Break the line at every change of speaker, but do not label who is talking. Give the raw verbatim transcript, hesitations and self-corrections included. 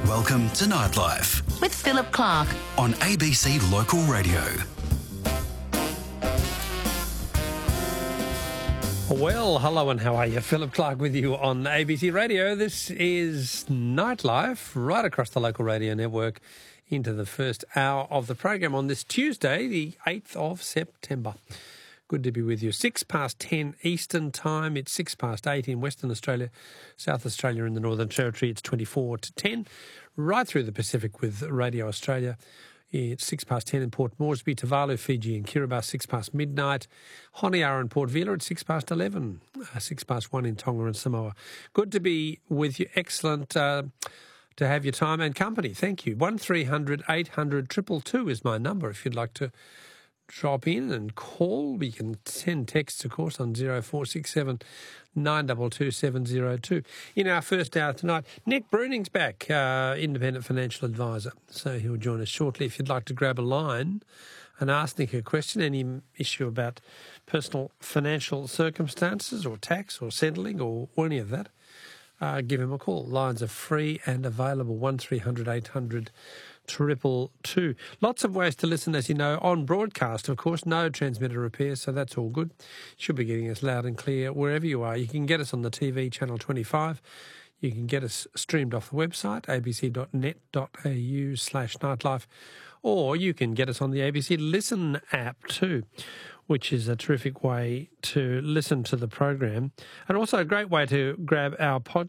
Welcome to Nightlife
with Philip Clark
on A B C Local Radio.
Well, hello and how are you? Philip Clark with you on A B C Radio. This is Nightlife right across the local radio network into the first hour of the program on this Tuesday, the eighth of September. Good to be with you. Six past ten Eastern time. It's six past eight in Western Australia, South Australia and the Northern Territory. It's twenty-four to ten. Right through the Pacific with Radio Australia. It's six past ten in Port Moresby, Tuvalu, Fiji and Kiribati, six past midnight. Honiara and Port Vila at six past eleven. Uh, six past one in Tonga and Samoa. Good to be with you. Excellent uh, to have your time and company. Thank you. one three hundred eight hundred two two two is my number if you'd like to drop in and call. We can send texts, of course, on zero four six seven nine two two seven zero two. In our first hour tonight, Nick Bruning's back, uh, independent financial advisor. So he'll join us shortly. If you'd like to grab a line and ask Nick a question, any issue about personal financial circumstances or tax or settling or, or any of that, uh, give him a call. Lines are free and available, one three hundred eight hundred triple two. Lots of ways to listen, as you know, on broadcast, of course. No transmitter repairs, so that's all good. Should be getting us loud and clear wherever you are. You can get us on the T V, Channel twenty-five. You can get us streamed off the website, abc.net.au slash nightlife. Or you can get us on the A B C Listen app too, which is a terrific way to listen to the program. And also a great way to grab our podcast